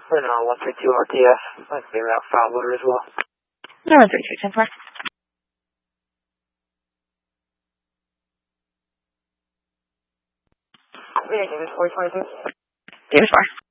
And 132 RTF. I can be around file motor as well. No, 132, 10 4. Yeah, Davis 422. Davis 4.